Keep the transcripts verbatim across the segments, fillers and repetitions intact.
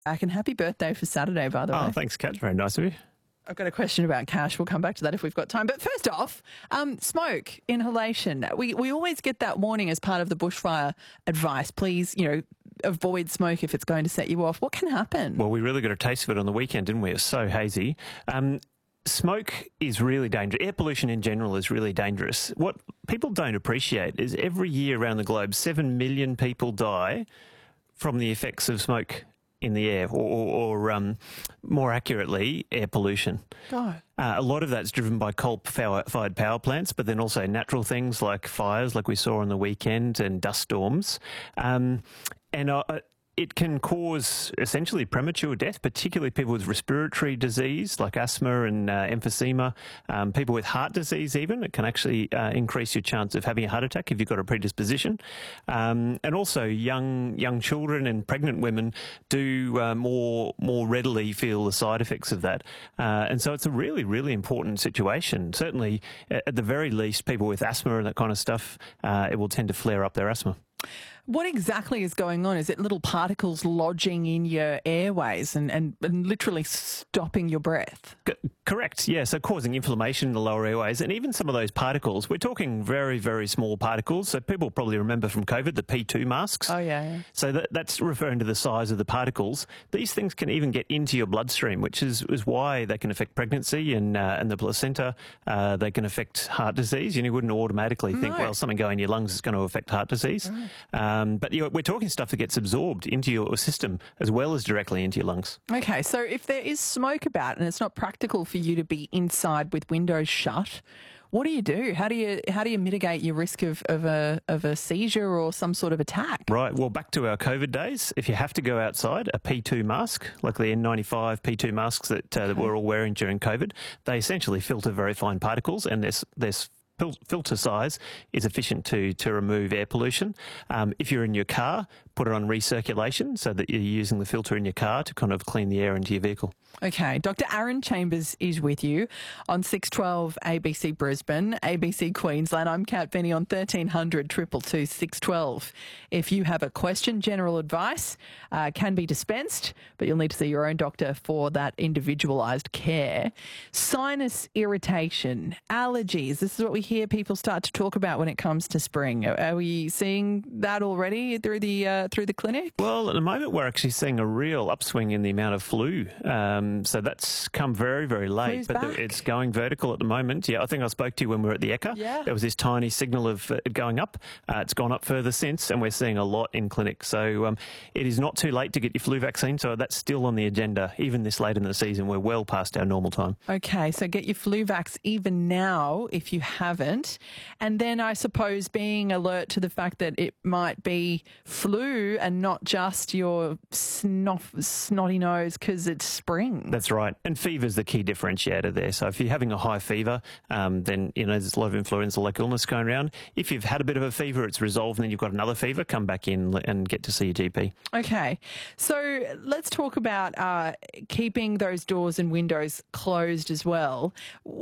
Back, and happy birthday for Saturday, by the way. Oh, thanks, Kat. Very nice of you. I've got a question about cash. We'll come back to that if we've got time. But first off, um, smoke, inhalation. We we always get that warning as part of the bushfire advice. Please, you know, avoid smoke if it's going to set you off. What can happen? Well, we really got a taste of it on the weekend, didn't we? It was so hazy. Um, smoke is really dangerous. Air pollution in general is really dangerous. What people don't appreciate is every year around the globe, seven million people die from the effects of smoke in the air, or, or, or um, more accurately, air pollution. God. Uh, a lot of that's driven by coal-fired power plants, but then also natural things like fires, like we saw on the weekend, and dust storms. Um, and uh, it can cause essentially premature death, particularly people with respiratory disease like asthma and uh, emphysema, um, people with heart disease even. It can actually uh, increase your chance of having a heart attack if you've got a predisposition. Um, and also young young children and pregnant women do uh, more more readily feel the side effects of that. Uh, and so it's a really, really important situation. Certainly, at the very least, people with asthma and that kind of stuff, uh, it will tend to flare up their asthma. What exactly is going on? Is it little particles lodging in your airways and, and, and literally stopping your breath? C- correct, yeah. So causing inflammation in the lower airways, and even some of those particles, we're talking very, very small particles. So people probably remember from COVID the P two masks. Oh, yeah. yeah. So that, that's referring to the size of the particles. These things can even get into your bloodstream, which is, is why they can affect pregnancy and, uh, and the placenta. Uh, they can affect heart disease. You wouldn't automatically think, No. well, something going in your lungs is going to affect heart disease. Right. Um, but you know, we're talking stuff that gets absorbed into your system as well as directly into your lungs. Okay, so if there is smoke about and it's not practical for you to be inside with windows shut, what do you do? How do you how do you mitigate your risk of, of a of a seizure or some sort of attack? Right. Well, back to our COVID days. If you have to go outside, a P two mask, like the N ninety-five P two masks that, uh, that we're all wearing during COVID, they essentially filter very fine particles, and there's there's filter size is efficient to to remove air pollution. Um, if you're in your car, put it on recirculation so that you're using the filter in your car to kind of clean the air into your vehicle. Okay, Doctor Aaron Chambers is with you on six twelve A B C Brisbane, A B C Queensland. I'm Kat Benny on thirteen hundred two two two six twelve. If you have a question, general advice uh, can be dispensed, but you'll need to see your own doctor for that individualised care. Sinus irritation, allergies, this is what we hear people start to talk about when it comes to spring. Are we seeing that already through the uh, through the clinic? Well, at the moment we're actually seeing a real upswing in the amount of flu. Um, so that's come very, very late. Flu's but back. the, it's going vertical at the moment. Yeah, I think I spoke to you when we were at the Eka. Yeah. There was this tiny signal of uh, it going up. Uh, it's gone up further since, and we're seeing a lot in clinic. So um, it is not too late to get your flu vaccine. So that's still on the agenda. Even this late in the season, we're well past our normal time. Okay, so get your flu vax even now if you haven't. And then I suppose being alert to the fact that it might be flu and not just your snoff, snotty nose because it's spring. That's right. And fever's the key differentiator there. So if you're having a high fever, um, then, you know, there's a lot of influenza-like illness going around. If you've had a bit of a fever, it's resolved, and then you've got another fever, come back in and get to see your G P. Okay, so let's talk about uh, keeping those doors and windows closed as well.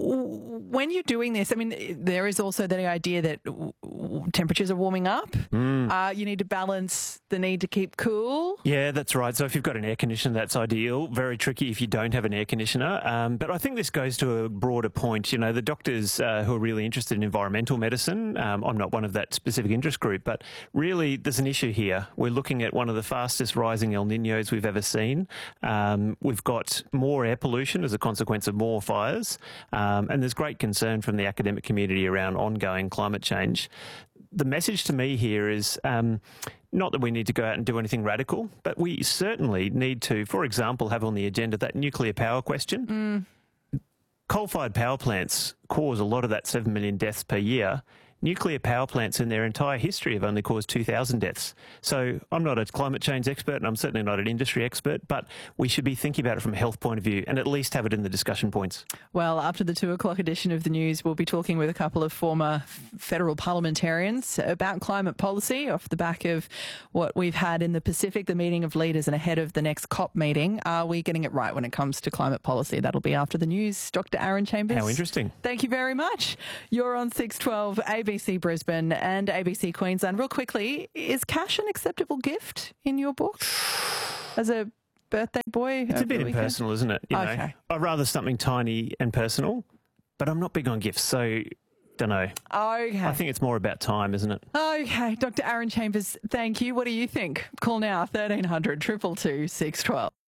When you're doing this, I mean, there is also the idea that temperatures are warming up. Mm. Uh, you need to balance the need to keep cool. Yeah, that's right. So if you've got an air conditioner, that's ideal. Very tricky if you don't have an air conditioner. Um, but I think this goes to a broader point. You know, the doctors uh, who are really interested in environmental medicine, um, I'm not one of that specific interest group, but really there's an issue here. We're looking at one of the fastest rising El Niños we've ever seen. Um, we've got more air pollution as a consequence of more fires. Um, and there's great concern from the academic community around ongoing climate change. The message to me here is um, not that we need to go out and do anything radical, but we certainly need to, for example, have on the agenda that nuclear power question. Mm. Coal-fired power plants cause a lot of that seven million deaths per year. Nuclear power plants in their entire history have only caused two thousand deaths. So I'm not a climate change expert, and I'm certainly not an industry expert, but we should be thinking about it from a health point of view and at least have it in the discussion points. Well, after the two o'clock edition of the news, we'll be talking with a couple of former federal parliamentarians about climate policy off the back of what we've had in the Pacific, the meeting of leaders, and ahead of the next COP meeting. Are we getting it right when it comes to climate policy? That'll be after the news. Doctor Aaron Chambers. How interesting. Thank you very much. You're on six twelve A B C Brisbane and A B C Queensland. Real quickly, is cash an acceptable gift in your book as a birthday boy? It's a bit impersonal, isn't it? You know, okay. I'd rather something tiny and personal, but I'm not big on gifts, so don't know. Okay. I think it's more about time, isn't it? Okay, Doctor Aaron Chambers, thank you. What do you think? Call now, thirteen hundred, two two two, six one two.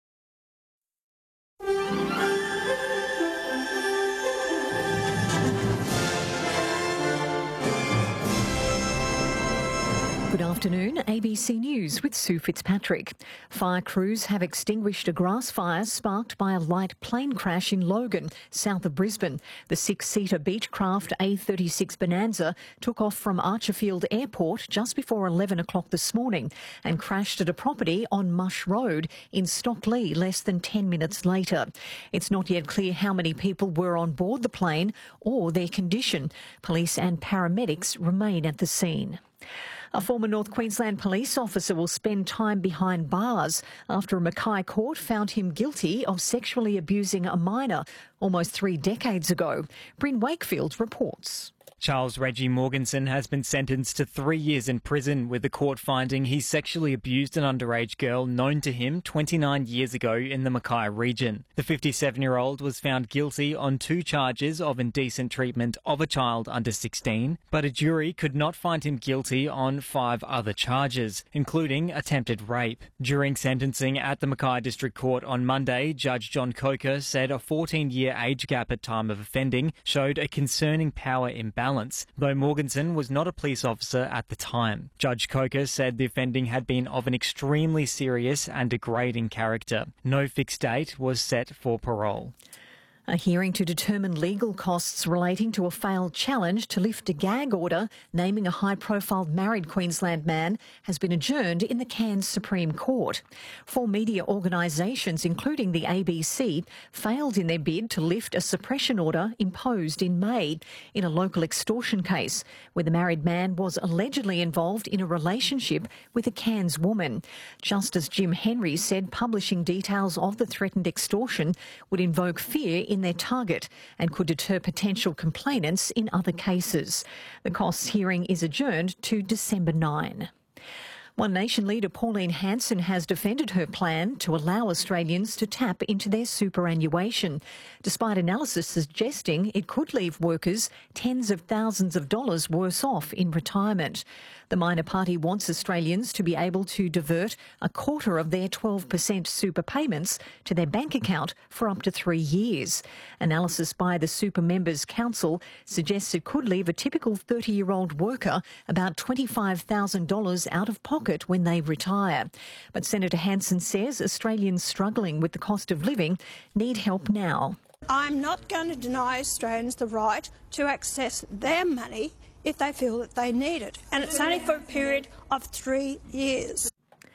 Good afternoon, A B C News with Sue Fitzpatrick. Fire crews have extinguished a grass fire sparked by a light plane crash in Logan, south of Brisbane. The six-seater Beechcraft A thirty-six Bonanza took off from Archerfield Airport just before eleven o'clock this morning and crashed at a property on Mush Road in Stockley less than ten minutes later. It's not yet clear how many people were on board the plane or their condition. Police and paramedics remain at the scene. A former North Queensland police officer will spend time behind bars after a Mackay court found him guilty of sexually abusing a minor almost three decades ago. Bryn Wakefield reports. Charles Reggie Morganson has been sentenced to three years in prison, with the court finding he sexually abused an underage girl known to him twenty-nine years ago in the Mackay region. The fifty-seven-year-old was found guilty on two charges of indecent treatment of a child under sixteen, but a jury could not find him guilty on five other charges, including attempted rape. During sentencing at the Mackay District Court on Monday, Judge John Coker said a fourteen-year age gap at time of offending showed a concerning power imbalance, though Morganson was not a police officer at the time. Judge Coker said the offending had been of an extremely serious and degrading character. No fixed date was set for parole. A hearing to determine legal costs relating to a failed challenge to lift a gag order naming a high-profile married Queensland man has been adjourned in the Cairns Supreme Court. Four media organisations, including the A B C, failed in their bid to lift a suppression order imposed in May in a local extortion case where the married man was allegedly involved in a relationship with a Cairns woman. Justice Jim Henry said publishing details of the threatened extortion would invoke fear in their target and could deter potential complainants in other cases. The costs hearing is adjourned to December ninth. One Nation leader Pauline Hanson has defended her plan to allow Australians to tap into their superannuation, despite analysis suggesting it could leave workers tens of thousands of dollars worse off in retirement. The minor party wants Australians to be able to divert a quarter of their twelve percent super payments to their bank account for up to three years. Analysis by the Super Members Council suggests it could leave a typical thirty-year-old worker about twenty-five thousand dollars out of pocket when they retire. But Senator Hanson says Australians struggling with the cost of living need help now. I'm not going to deny Australians the right to access their money if they feel that they need it. And it's only for a period of three years.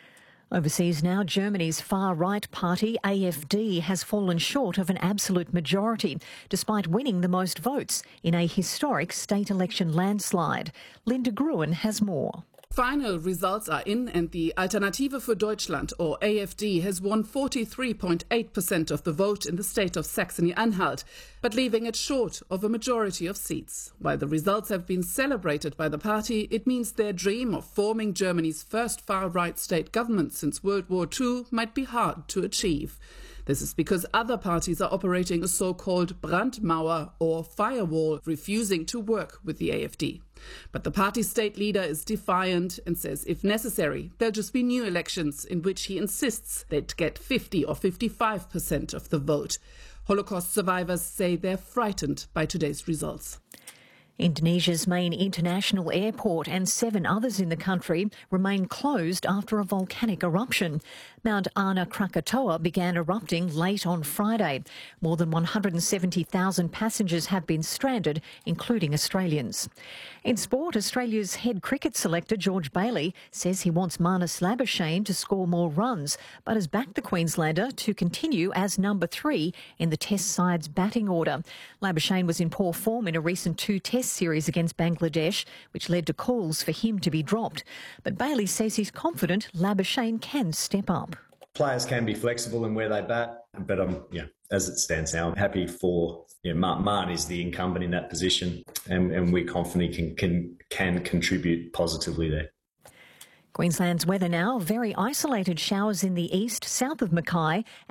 Overseas now, Germany's far-right party, A F D, has fallen short of an absolute majority, despite winning the most votes in a historic state election landslide. Linda Gruen has more. Final results are in, and the Alternative für Deutschland, or A F D, has won forty-three point eight percent of the vote in the state of Saxony-Anhalt, but leaving it short of a majority of seats. While the results have been celebrated by the party, it means their dream of forming Germany's first far-right state government since World War Two might be hard to achieve. This is because other parties are operating a so-called Brandmauer, or firewall, refusing to work with the A F D. But the party's state leader is defiant and says if necessary, there'll just be new elections in which he insists they'd get fifty or fifty-five percent of the vote. Holocaust survivors say they're frightened by today's results. Indonesia's main international airport and seven others in the country remain closed after a volcanic eruption. Mount Anak Krakatoa began erupting late on Friday. More than one hundred seventy thousand passengers have been stranded, including Australians. In sport, Australia's head cricket selector George Bailey says he wants Marnus Labuschagne to score more runs, but has backed the Queenslander to continue as number three in the Test side's batting order. Labuschagne was in poor form in a recent two-Test series against Bangladesh, which led to calls for him to be dropped. But Bailey says he's confident Labuschagne can step up. Players can be flexible in where they bat, but um, yeah, as it stands now, I'm happy for you know, Marn, Marn is the incumbent in that position, and, and we're confident he can, can can contribute positively there. Queensland's weather now. Very isolated showers in the east, south of Mackay,